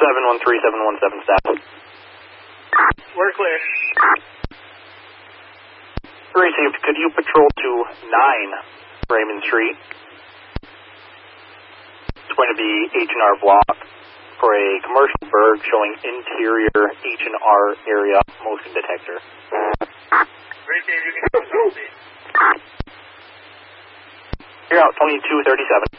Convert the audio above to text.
713717 staff. We're clear. Received. Could you patrol to 9 Raymond Street? It's going to be H&R block for a commercial berg showing interior H&R area motion detector. Received. You can go. You're out 2237.